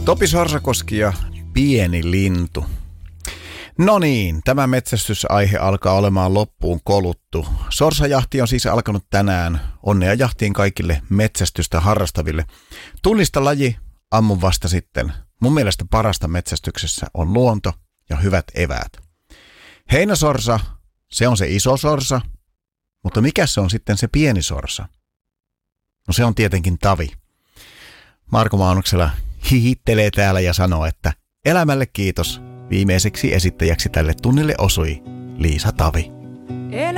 Topi Sorsakoski ja pieni lintu. No niin, tämä metsästysaihe alkaa olemaan loppuun koluttu. Sorsajahti on siis alkanut tänään. Onnea jahtiin kaikille metsästystä harrastaville. Tunnista laji, ammun vasta sitten. Mun mielestä parasta metsästyksessä on luonto ja hyvät eväät. Heinäsorsa, se on se iso sorsa, mutta mikä se on sitten se pieni sorsa? No se on tietenkin tavi. Marko Maunoksela hihittelee täällä ja sanoo, että elämälle kiitos. Viimeiseksi esittäjäksi tälle tunnille osui Liisa Tavi.